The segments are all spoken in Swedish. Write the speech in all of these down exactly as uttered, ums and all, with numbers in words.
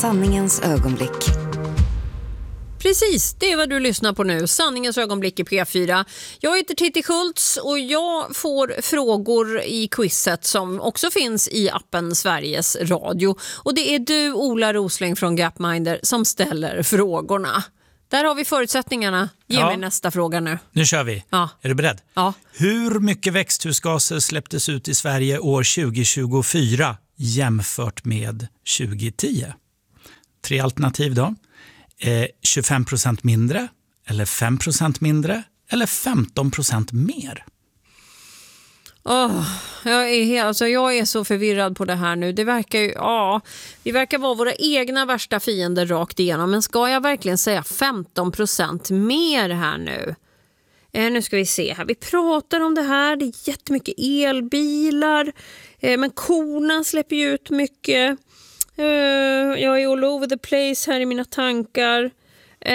Sanningens ögonblick. Precis, det är vad du lyssnar på nu. Sanningens ögonblick i P fyra. Jag heter Titti Schultz och jag får frågor i quizet som också finns i appen Sveriges Radio. Och det är du, Ola Rosling från Gapminder, som ställer frågorna. Där har vi förutsättningarna. Ge ja. mig nästa fråga nu. Nu kör vi. Ja. Är du beredd? Ja. Hur mycket växthusgaser släpptes ut i Sverige år tjugo tjugofyra jämfört med tjugo tio? Tre alternativ då. Eh, tjugofem procent mindre, eller fem procent mindre, eller femton procent mer? Oh, jag, är helt, alltså jag är så förvirrad på det här nu. Det verkar ju, ja, vi verkar vara våra egna värsta fiender rakt igenom. Men ska jag verkligen säga femton procent mer här nu? Eh, nu ska vi se här. Vi pratar om det här. Det är jättemycket elbilar. Eh, men korna släpper ju ut mycket. Uh, jag är all over the place här i mina tankar. Uh,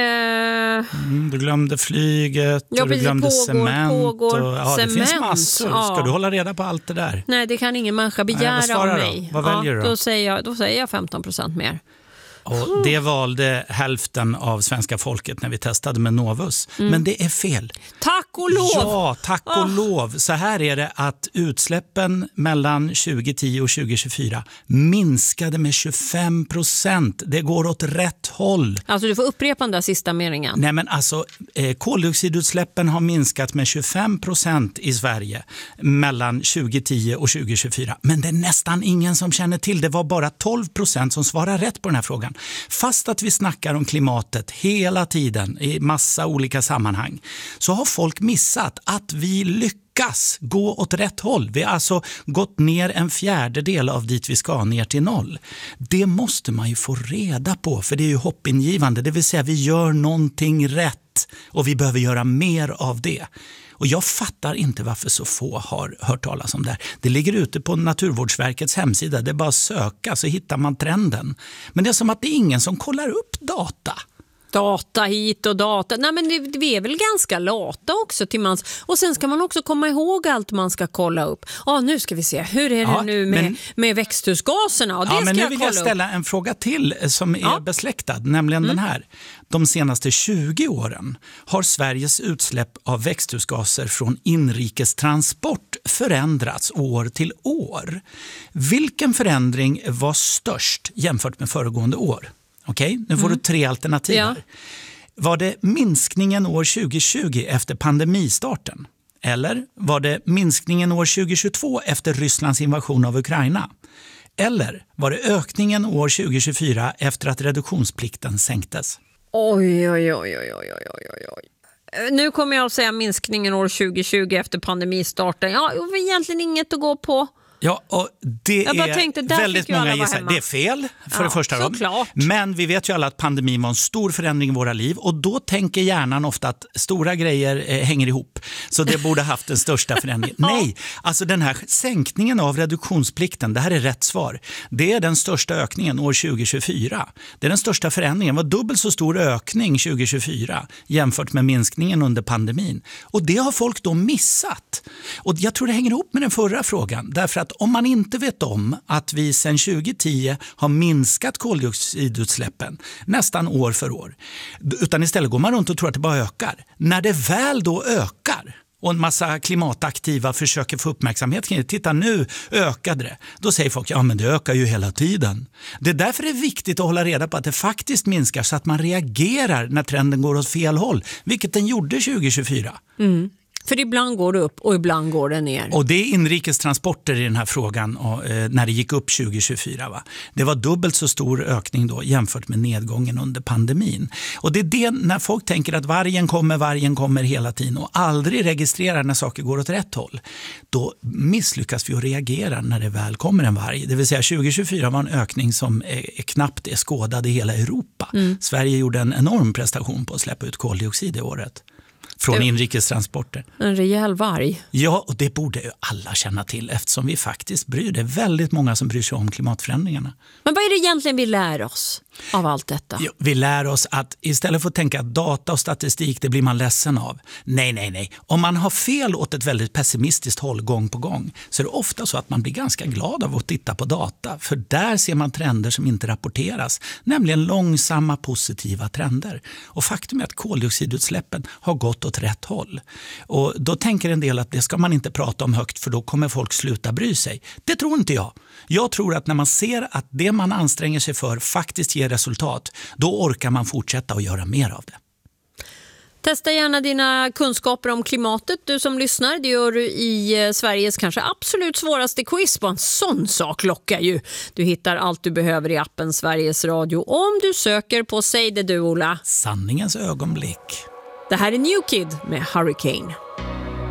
mm, du glömde flyget ja, och du glömde pågår, cement. Pågår, och, ja, cement. Det finns massor. Ja. Ska du hålla reda på allt det där? Nej, det kan ingen människa begära Nej, av då? mig. Vad väljer ja, du då? Då säger jag, då säger jag femton procent mer. Och det valde hälften av svenska folket när vi testade med Novus. Mm. Men det är fel. Tack och lov! Ja, tack och oh. lov. Så här är det att utsläppen mellan tjugo tio och tjugo tjugofyra minskade med tjugofem procent. Det går åt rätt håll. Alltså du får upprepa den där sista meningen. Nej men alltså, eh, koldioxidutsläppen har minskat med tjugofem procent i Sverige mellan tjugo tio och tjugo tjugofyra. Men det är nästan ingen som känner till. Det var bara tolv procent som svarar rätt på den här frågan. Fast att vi snackar om klimatet hela tiden i massa olika sammanhang, så har folk missat att vi lyckas gå åt rätt håll. Vi har alltså gått ner en fjärdedel av dit vi ska, ner till noll. Det måste man ju få reda på, för det är ju hoppingivande. Det vill säga vi gör någonting rätt och vi behöver göra mer av det. Och jag fattar inte varför så få har hört talas om det. Det ligger ute på Naturvårdsverkets hemsida. Det är bara att söka så hittar man trenden. Men det är som att det är ingen som kollar upp data. Data hit och data. Nej, men det, vi är väl ganska lata också till mans. Och sen ska man också komma ihåg allt man ska kolla upp. Ja, nu ska vi se. Hur är det ja, nu med, men, med växthusgaserna? Ja, det ja, ska men nu jag vill kolla jag ställa upp. en fråga till som är ja. besläktad, nämligen mm. den här. De senaste tjugo åren har Sveriges utsläpp av växthusgaser från inrikestransport förändrats år till år. Vilken förändring var störst jämfört med föregående år? Okej, okay, nu får mm. du tre alternativ här. Ja. Var det minskningen år tjugo tjugo efter pandemistarten? Eller var det minskningen år tjugo tjugotvå efter Rysslands invasion av Ukraina? Eller var det ökningen år tjugo tjugofyra efter att reduktionsplikten sänktes? Oj, oj, oj, oj, oj, oj, oj. Nu kommer jag att säga minskningen år tjugo tjugo efter pandemistarten. Ja, det var egentligen inget att gå på. Ja, och det jag bara är tänkte, där väldigt många gissar. Det är fel för ja, det första. Såklart. Men vi vet ju alla att pandemin var en stor förändring i våra liv. Och då tänker hjärnan ofta att stora grejer eh, hänger ihop. Så det borde haft den största förändringen. ja. Nej, alltså den här sänkningen av reduktionsplikten, det här är rätt svar. Det är den största ökningen år tjugo tjugofyra. Det är den största förändringen. Det var dubbelt så stor ökning tjugo tjugofyra jämfört med minskningen under pandemin. Och det har folk då missat. Och jag tror det hänger ihop med den förra frågan. Därför att om man inte vet om att vi sedan tjugo tio har minskat koldioxidutsläppen nästan år för år, utan istället går man runt och tror att det bara ökar. När det väl då ökar och en massa klimataktiva försöker få uppmärksamhet kring det, titta nu ökade det, då säger folk ja men det ökar ju hela tiden. Det är därför det är viktigt att hålla reda på att det faktiskt minskar så att man reagerar när trenden går åt fel håll, vilket den gjorde tjugo tjugofyra. Mm. För ibland går det upp och ibland går det ner. Och det är inrikestransporter i den här frågan och, eh, när det gick upp tjugo tjugofyra. Va? Det var dubbelt så stor ökning då jämfört med nedgången under pandemin. Och det är det när folk tänker att vargen kommer, vargen kommer hela tiden och aldrig registrerar när saker går åt rätt håll. Då misslyckas vi att reagera när det väl kommer en varg. Det vill säga tjugo tjugofyra var en ökning som är, är knappt är skådad i hela Europa. Mm. Sverige gjorde en enorm prestation på att släppa ut koldioxid i året. från det... inrikestransporter. En rejäl varg. Ja, och det borde ju alla känna till eftersom vi faktiskt bryr det är väldigt många som bryr sig om klimatförändringarna. Men vad är det egentligen vi lär oss av allt detta? Jo, vi lär oss att istället för att tänka att data och statistik, det blir man ledsen av. Nej, nej, nej. Om man har fel åt ett väldigt pessimistiskt håll gång på gång så är det ofta så att man blir ganska glad av att titta på data. För där ser man trender som inte rapporteras, nämligen långsamma positiva trender. Och faktum är att koldioxidutsläppen har gått åt rätt håll. Och då tänker en del att det ska man inte prata om högt för då kommer folk sluta bry sig. Det tror inte jag. Jag tror att när man ser att det man anstränger sig för faktiskt ger resultat, då orkar man fortsätta och göra mer av det. Testa gärna dina kunskaper om klimatet, du som lyssnar. Det gör du i Sveriges kanske absolut svåraste quiz. På en sån sak lockar ju. Du hittar allt du behöver i appen Sveriges Radio om du söker på Säg det du, Ola. Sanningens ögonblick. Det här är New Kid med Hurricane.